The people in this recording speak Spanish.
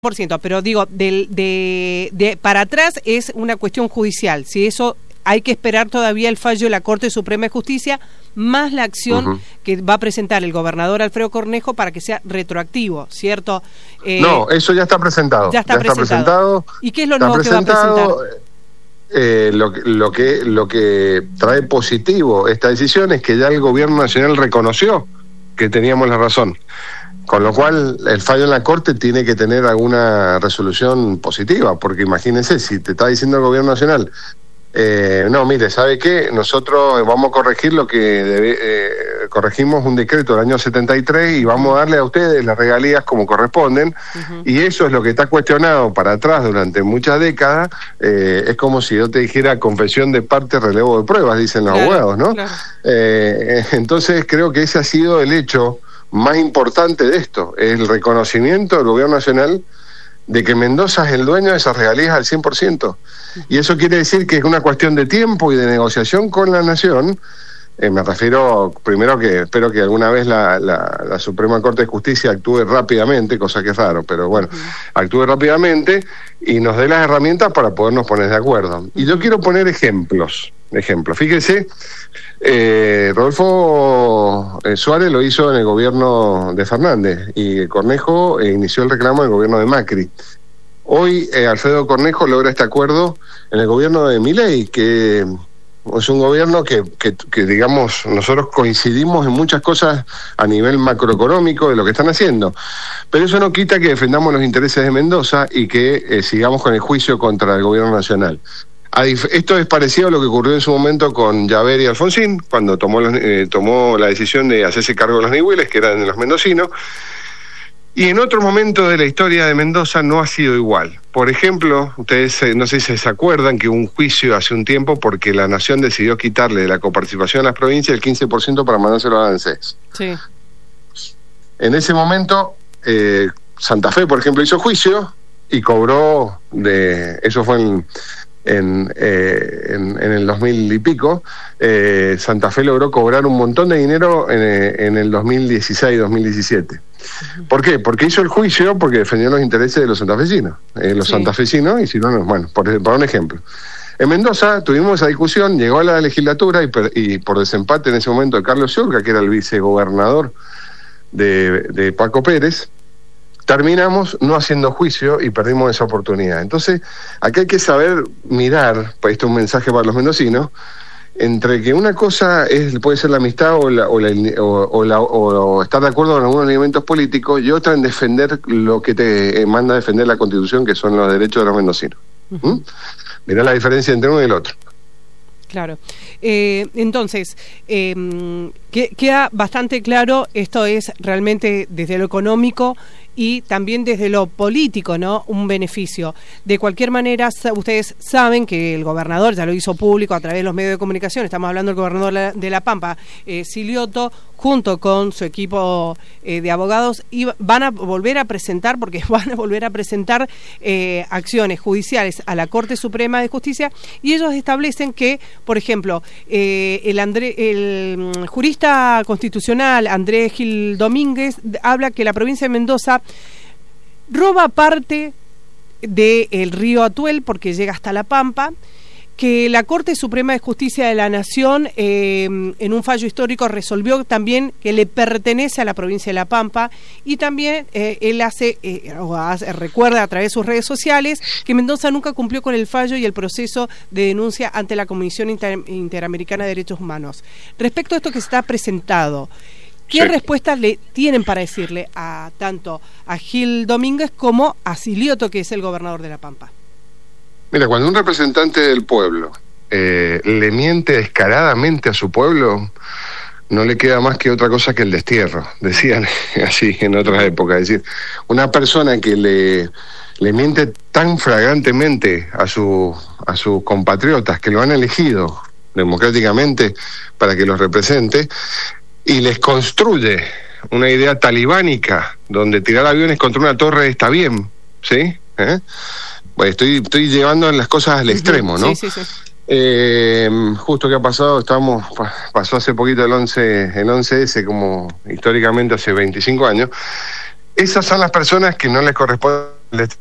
pero digo, para atrás es una cuestión judicial. Si eso hay que esperar todavía el fallo de la Corte Suprema de Justicia, más la acción que va a presentar el gobernador Alfredo Cornejo para que sea retroactivo, ¿cierto? No, eso ya está presentado. Ya está presentado. ¿Y qué es lo nuevo que va a presentar? Lo que trae positivo esta decisión es que ya el gobierno nacional reconoció que teníamos la razón. Con lo cual, el fallo en la Corte tiene que tener alguna resolución positiva, porque imagínense, si te está diciendo el gobierno nacional, no, mire, ¿sabe qué? Nosotros vamos a corregir lo que corregimos un decreto del año 73 y vamos a darle a ustedes las regalías como corresponden, y eso es lo que está cuestionado para atrás durante muchas décadas. Es como si yo te dijera confesión de parte, relevo de pruebas, dicen los abogados, ¿no? Claro. Entonces creo que ese ha sido el hecho más importante de esto, el reconocimiento del gobierno nacional de que Mendoza es el dueño de esas regalías al 100%. Y eso quiere decir que es una cuestión de tiempo y de negociación con la nación. Me refiero, primero, que espero que alguna vez la Suprema Corte de Justicia actúe rápidamente, cosa que es raro, pero bueno, actúe rápidamente y nos dé las herramientas para podernos poner de acuerdo. Y yo quiero poner ejemplos. Fíjese, Rodolfo Suárez lo hizo en el gobierno de Fernández y Cornejo inició el reclamo del gobierno de Macri. Hoy Alfredo Cornejo logra este acuerdo en el gobierno de Milei, que es un gobierno que digamos, nosotros coincidimos en muchas cosas a nivel macroeconómico de lo que están haciendo, pero eso no quita que defendamos los intereses de Mendoza y que sigamos con el juicio contra el gobierno nacional. Esto es parecido a lo que ocurrió en su momento con Javer y Alfonsín, cuando tomó la decisión de hacerse cargo de los niveles, que eran de los mendocinos, y en otro momento de la historia de Mendoza no ha sido igual. Por ejemplo, ustedes no sé si se acuerdan que hubo un juicio hace un tiempo porque la Nación decidió quitarle de la coparticipación a las provincias el 15% para mandárselo a ANSES. Sí. En ese momento, Santa Fe, por ejemplo, hizo juicio y cobró eso fue en el 2000 y pico, Santa Fe logró cobrar un montón de dinero en el 2016-2017. ¿Por qué? Porque hizo el juicio, porque defendió los intereses de los santafesinos. Los santafesinos hicieron, bueno, por un ejemplo. En Mendoza tuvimos esa discusión, llegó a la legislatura y por desempate en ese momento de Carlos Ciurca, que era el vicegobernador de Paco Pérez, terminamos no haciendo juicio y perdimos esa oportunidad. Entonces, aquí hay que saber mirar, pues esto es un mensaje para los mendocinos, entre que una cosa puede ser la amistad o estar de acuerdo con algunos elementos políticos, y otra en defender lo que te manda a defender la Constitución, que son los derechos de los mendocinos. Mirá la diferencia entre uno y el otro. Claro. Entonces, queda bastante claro, esto es realmente desde lo económico y también desde lo político, ¿no? Un beneficio. De cualquier manera, ustedes saben que el gobernador ya lo hizo público a través de los medios de comunicación. Estamos hablando del gobernador de La Pampa, Silioto, junto con su equipo de abogados, y van a volver a presentar, acciones judiciales a la Corte Suprema de Justicia, y ellos establecen que, por ejemplo, el jurista constitucional Andrés Gil Domínguez habla que la provincia de Mendoza roba parte del río Atuel porque llega hasta La Pampa, que la Corte Suprema de Justicia de la Nación en un fallo histórico resolvió también que le pertenece a la provincia de La Pampa, y también él recuerda a través de sus redes sociales que Mendoza nunca cumplió con el fallo y el proceso de denuncia ante la Comisión Interamericana de Derechos Humanos. Respecto a esto que se está presentado, ¿qué respuestas le tienen para decirle tanto a Gil Domínguez como a Silioto, que es el gobernador de La Pampa? Mira, cuando un representante del pueblo le miente descaradamente a su pueblo, no le queda más que otra cosa que el destierro, decían así en otras épocas. Es decir, una persona que le miente tan flagrantemente a sus compatriotas que lo han elegido democráticamente para que los represente, y les construye una idea talibánica donde tirar aviones contra una torre está bien, ¿sí? Bueno, estoy llevando las cosas al extremo, ¿no? Sí. Justo que ha pasado, pasó hace poquito el 11S, como históricamente hace 25 años. Esas son las personas que no les corresponde Les